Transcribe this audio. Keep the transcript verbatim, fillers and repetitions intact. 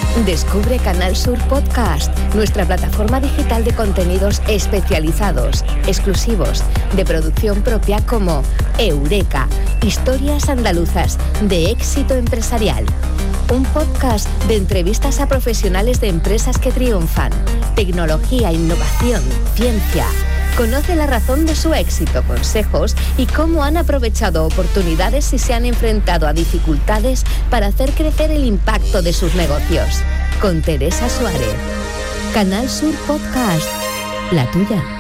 Descubre Canal Sur Podcast, nuestra plataforma digital de contenidos especializados, exclusivos, de producción propia como Eureka, historias andaluzas de éxito empresarial. Un podcast de entrevistas a profesionales de empresas que triunfan, tecnología, innovación, ciencia. Conoce la razón de su éxito, consejos y cómo han aprovechado oportunidades y se han enfrentado a dificultades para hacer crecer el impacto de sus negocios. Con Teresa Suárez. Canal Sur Podcast, la tuya.